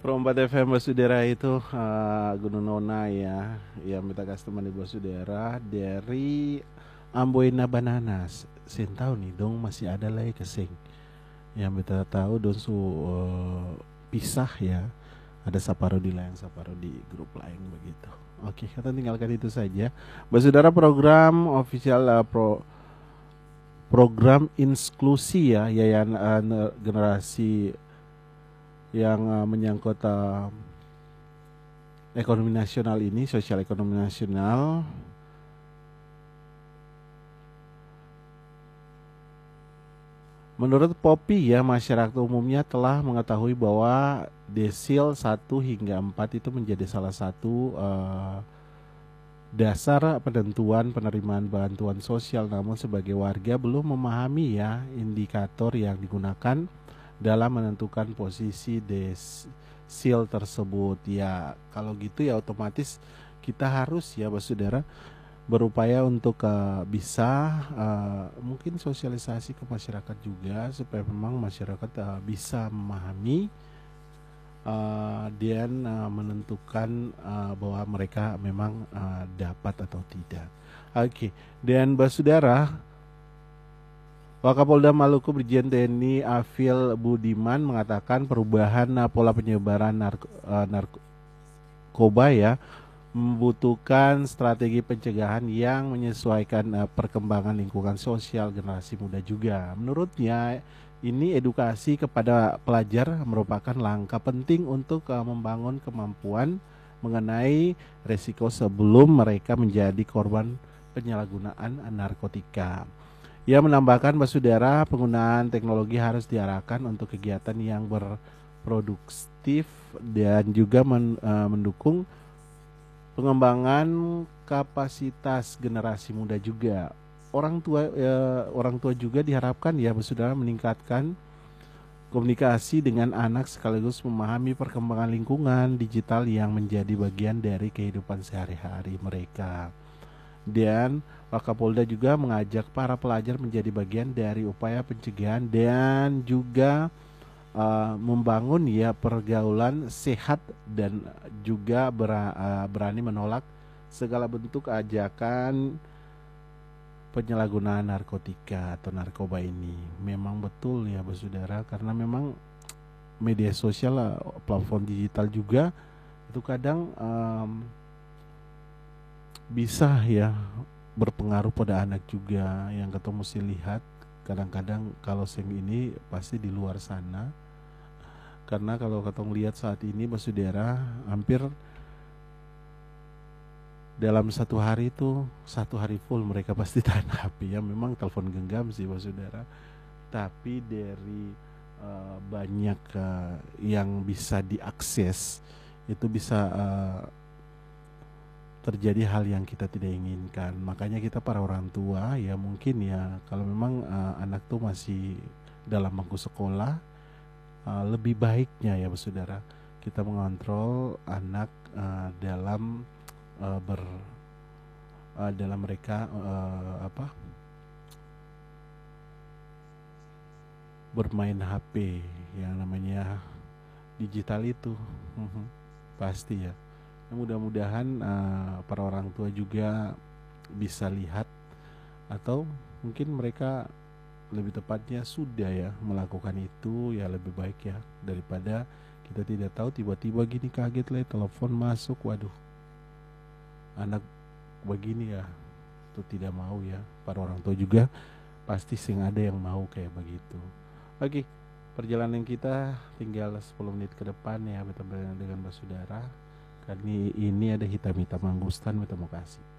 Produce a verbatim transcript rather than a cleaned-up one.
Perompat F M Basudara itu uh, Gunung Nona ya, yang minta customer di Basudara dari Amboina Bananas. Sin tahu nih dong masih ada lagi kesing. Yang minta tahu dong su uh, pisah ya. Ada Saparo di lain, Saparo di grup lain begitu. Oke, kita tinggalkan itu saja. Basudara program official uh, pro program inklusi ya, yayan uh, generasi yang uh, menyangkut uh, ekonomi nasional ini, sosial ekonomi nasional. Menurut Poppy ya, masyarakat umumnya telah mengetahui bahwa desil satu hingga empat itu menjadi salah satu uh, dasar penentuan penerimaan bantuan sosial, namun sebagai warga belum memahami ya indikator yang digunakan dalam menentukan posisi desil tersebut. Ya kalau gitu ya otomatis kita harus ya Basudara berupaya untuk uh, bisa uh, mungkin sosialisasi ke masyarakat juga supaya memang masyarakat uh, bisa memahami uh, dan uh, menentukan uh, bahwa mereka memang uh, dapat atau tidak. Oke, okay. Dan Basudara, Wakapolda Maluku Brigjen T N I Afil Budiman mengatakan perubahan pola penyebaran narko, uh, narkoba ya membutuhkan strategi pencegahan yang menyesuaikan uh, perkembangan lingkungan sosial generasi muda juga. Menurutnya ini edukasi kepada pelajar merupakan langkah penting untuk uh, membangun kemampuan mengenai resiko sebelum mereka menjadi korban penyalahgunaan narkotika. Ia menambahkan Basudara penggunaan teknologi harus diarahkan untuk kegiatan yang berproduktif dan juga men, uh, mendukung pengembangan kapasitas generasi muda juga. Orang tua uh, orang tua juga diharapkan ya Basudara meningkatkan komunikasi dengan anak sekaligus memahami perkembangan lingkungan digital yang menjadi bagian dari kehidupan sehari-hari mereka. Dan Wakapolda juga mengajak para pelajar menjadi bagian dari upaya pencegahan dan juga uh, membangun ya pergaulan sehat dan juga berani menolak segala bentuk ajakan penyalahgunaan narkotika atau narkoba ini. Memang betul ya Basudara, karena memang media sosial, platform digital juga itu kadang um, bisa ya berpengaruh pada anak juga. Yang kita mesti lihat kadang-kadang kalau sing ini pasti di luar sana, karena kalau kita lihat saat ini Basudara hampir dalam satu hari itu satu hari full mereka pasti tahan H P ya. Memang telepon genggam sih Basudara, tapi dari uh, banyak uh, yang bisa diakses itu bisa uh, terjadi hal yang kita tidak inginkan. Makanya kita para orang tua ya mungkin ya kalau memang uh, anak tuh masih dalam bangku sekolah, uh, lebih baiknya ya Basudara kita mengontrol anak uh, dalam uh, ber uh, dalam mereka uh, apa bermain H P yang namanya digital itu. Pasti ya. Mudah-mudahan uh, para orang tua juga bisa lihat, atau mungkin mereka lebih tepatnya sudah ya melakukan itu, ya lebih baik ya daripada kita tidak tahu tiba-tiba gini kaget lah telepon masuk, waduh anak begini ya, itu tidak mau ya. Para orang tua juga pasti sing ada yang mau kayak begitu. Oke, perjalanan kita tinggal sepuluh menit ke depan ya, betul dengan Basudara. Kali ini ada hitam-hitam mangustan, kita mau kasih.